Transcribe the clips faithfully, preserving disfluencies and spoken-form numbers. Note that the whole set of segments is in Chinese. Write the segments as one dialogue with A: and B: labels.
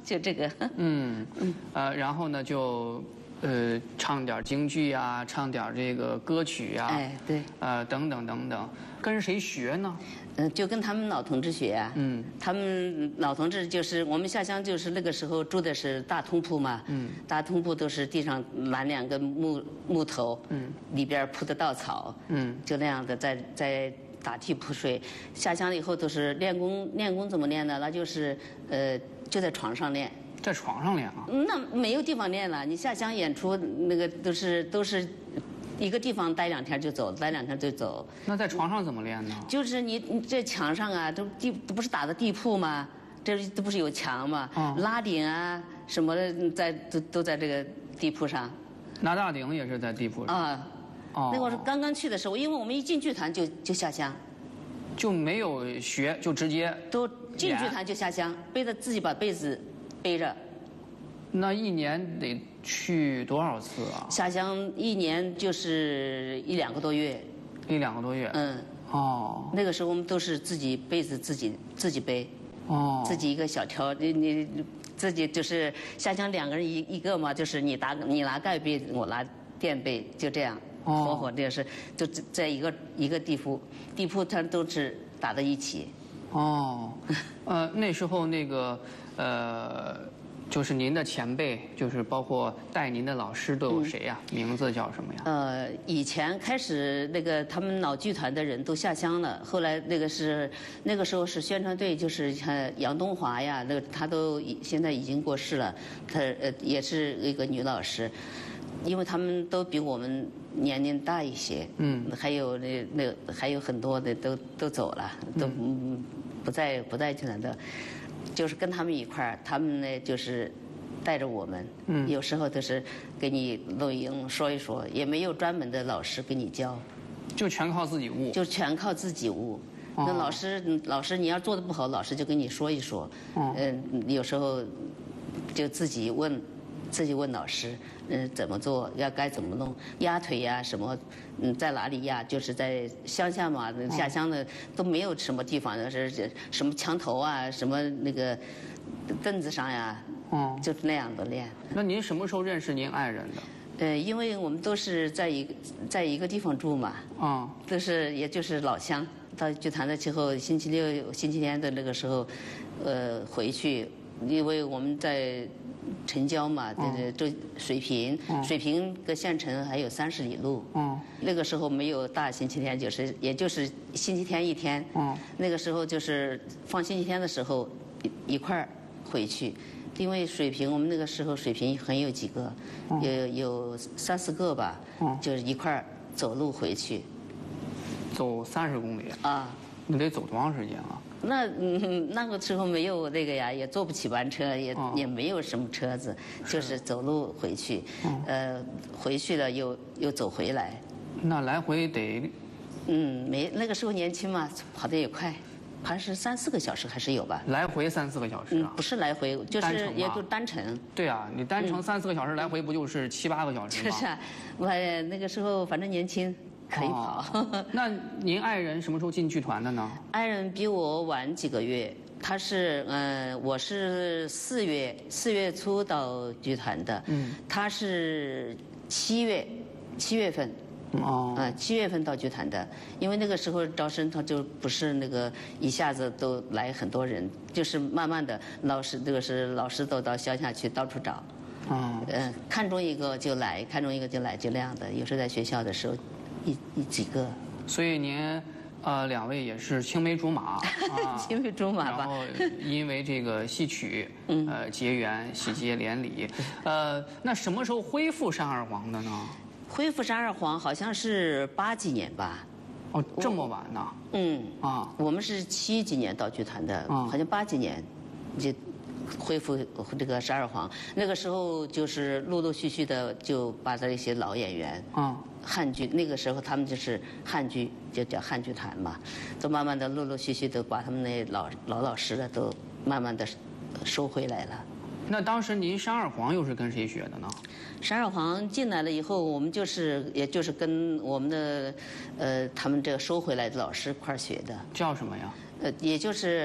A: 就这个。
B: 嗯嗯呃，然后呢就呃唱点京剧啊，唱点这个歌曲啊，
A: 哎，对，
B: 呃等等等等，跟谁学呢？
A: 嗯、呃，就跟他们老同志学啊。嗯，他们老同志就是我们下乡，就是那个时候住的是大通铺嘛。嗯，大通铺都是地上拦两个木木头，嗯，里边铺的稻草，嗯，就那样的在在打地铺睡。下乡了以后都是练功，练功怎么练呢？那就是呃就在床上练。
B: 在床上练啊？
A: 那没有地方练了。你下乡演出那个都是都是。一个地方待两天就走，待两天就走。
B: 那在床上怎么练呢？
A: 就是你你这墙上啊，都地都不是打的地铺吗？这这不是有墙吗？嗯、拉顶啊什么的，在都都在这个地铺上。
B: 拿大顶也是在地铺上
A: 啊。哦。那会儿刚刚去的时候，因为我们一进剧团就就下乡，
B: 就没有学，就直接
A: 都进剧团就下乡，背着自己把被子背着。
B: 那一年得去多少次啊？
A: 下乡一年就是一两个多月。
B: 一两个多月。
A: 嗯。哦。那个时候我们都是自己被子自己自己背。哦。自己一个小条，你你自己就是下乡两个人一一个嘛，就是你拿你拿盖被，我拿垫被，就这样。哦。活活这是就在一个一个地铺，地铺它都是打在一起。
B: 哦。呃，那时候那个呃。就是您的前辈，就是包括带您的老师都有谁呀、啊嗯？名字叫什么呀？
A: 呃，以前开始那个他们老剧团的人都下乡了，后来那个是那个时候是宣传队，就是像杨东华呀，那个他都现在已经过世了，他呃也是一个女老师，因为他们都比我们年龄大一些，嗯，还有那那还有很多的都都走了，都嗯不在不在剧团的。就是跟他们一块儿，他们呢就是带着我们，嗯，有时候都是给你录音说一说，也没有专门的老师给你教，
B: 就全靠自己悟，
A: 就全靠自己悟。哦、那老师老师你要做的不好，老师就跟你说一说，嗯、呃，有时候就自己问，自己问老师，嗯、呃，怎么做，要该怎么弄，压腿呀、啊、什么，嗯，在哪里压？就是在乡下嘛，下乡的都没有什么地方，是什么墙头啊，什么那个凳子上呀，嗯，就是那样的练。
B: 那您什么时候认识您爱人的？
A: 呃，因为我们都是在一个在一个地方住嘛，啊、嗯，都是也就是老乡。到剧团了之后，星期六、星期天的那个时候，呃，回去，因为我们在城郊嘛，这这水平，嗯、水平跟县城还有三十里路。嗯，那个时候没有大星期天，就是也就是星期天一天。嗯，那个时候就是放星期天的时候一一块儿回去。因为水平，我们那个时候水平很有几个，嗯、有有三四个吧，嗯、就是一块儿走路回去。
B: 走三十公里啊？你得走多长时间啊？
A: 那嗯，那个时候没有那个呀，也坐不起班车，也、哦、也没有什么车子，就是走路回去。嗯、呃，回去了又又走回来。
B: 那来回得？
A: 嗯，没那个时候年轻嘛，跑得也快。还是三四个小时还是有吧？
B: 来回三四个小时啊？
A: 嗯、不是来回，就是也就单程。
B: 对啊，你单程三四个小时，嗯、来回不就是七八个小时吗？
A: 就是啊，我那个时候反正年轻，可以跑。
B: 哦、那您爱人什么时候进剧团的呢？
A: 爱人比我晚几个月，他是嗯、呃，我是四月四月初到剧团的，嗯，他是七月七月份。哦，啊，七月份到剧团的，因为那个时候招生他就不是那个一下子都来很多人，就是慢慢的，老师这个是老师都到乡下去到处找，嗯，呃，看中一个就来，看中一个就来，就那样的。有时候在学校的时候，一一几个。
B: 所以您，呃，两位也是青梅竹马，
A: 啊、青梅竹马吧。
B: 然后因为这个戏曲，嗯，呃，结缘，喜结连理，呃，那什么时候恢复山二黄的呢？
A: 恢复山二黄好像是八几年吧。
B: 哦，这么晚呢？
A: 嗯啊，我们是七几年到剧团的，嗯、好像八几年就恢复这个山二黄。那个时候就是陆陆续续的就把这一些老演员，嗯，汉剧那个时候他们就是汉剧，就叫汉剧团嘛，都慢慢的陆陆续续的把他们那老老老师的都慢慢的收回来了。
B: 那当时您山二黄又是跟谁学的呢？
A: 山二黄进来了以后，我们就是也就是跟我们的呃他们这个收回来的老师一块儿学的。
B: 叫什么呀？
A: 呃，也就是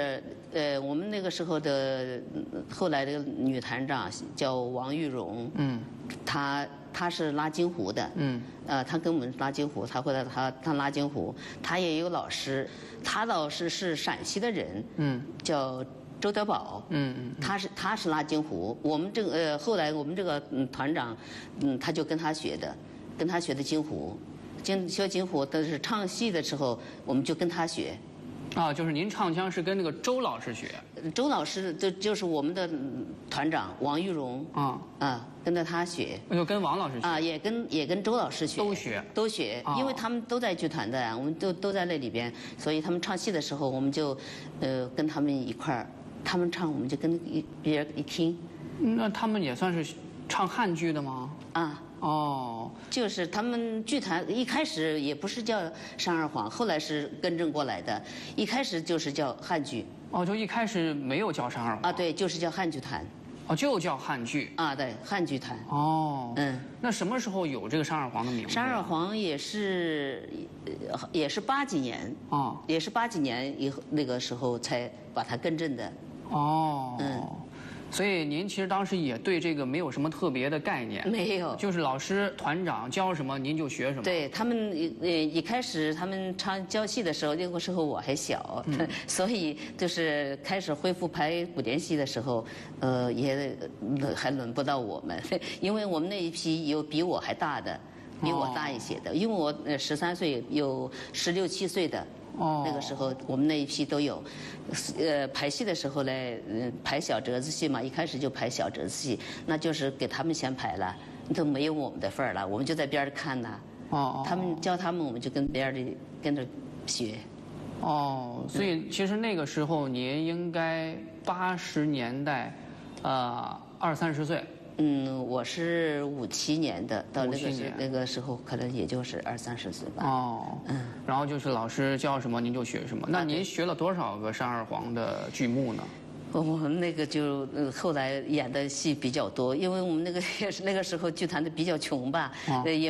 A: 呃，我们那个时候的后来的女团长叫王玉荣，嗯，她她是拉京胡的，嗯，呃，她跟我们拉京胡，她回来她她拉京胡，她也有老师，她老师是陕西的人，嗯，叫周德宝，嗯嗯，他是他是拉京胡，我们这个呃后来我们这个嗯团长，嗯，他就跟他学的，跟他学的京胡。京学京胡，但是唱戏的时候，我们就跟他学。
B: 啊，就是您唱腔是跟那个周老师学？
A: 周老师就就是我们的团长王玉荣。啊啊，跟着他学。
B: 就跟王老师学。
A: 啊，也跟也跟周老师学。
B: 都学。
A: 都学，因为他们都在剧团的呀，我们都都在那里边，所以他们唱戏的时候，我们就，呃，跟他们一块儿，他们唱，我们就跟一别人一听。
B: 那他们也算是唱汉剧的吗？
A: 啊。哦，就是他们剧团一开始也不是叫山二黄，后来是更正过来的。一开始就是叫汉剧。
B: 哦，就一开始没有叫山二黄。
A: 啊，对，就是叫汉剧团。
B: 哦，就叫汉剧。
A: 啊，对，汉剧团。
B: 哦，嗯，那什么时候有这个山二黄的名字？
A: 山二黄也是，也是八几年。哦。也是八几年以后那个时候才把它更正的。
B: 哦。嗯。所以您其实当时也对这个没有什么特别的概念，
A: 没有，
B: 就是老师团长教什么您就学什么。
A: 对他们，呃，一开始他们唱教戏的时候，那个时候我还小，嗯、所以就是开始恢复排古典戏的时候，呃，也还轮不到我们，因为我们那一批有比我还大的，比我大一些的，哦、因为我呃十三岁，有十六七岁的。哦，那个时候我们那一批都有，呃，排戏的时候呢，嗯，排小折子戏嘛，一开始就排小折子戏，那就是给他们先排了，都没有我们的份儿了，我们就在边儿看呐。哦。他们教他们，我们就跟边儿里跟着学。
B: 哦，所以其实那个时候您应该八十年代，呃，二三十岁。
A: 嗯，我是五七年的，到那个时那个时候可能也就是二三十岁吧。哦，
B: 嗯，然后就是老师教什么您就学什么。那您学了多少个山二黄的剧目呢？
A: 我们那个就呃后来演的戏比较多，因为我们那个也是那个时候剧团的比较穷吧，呃也。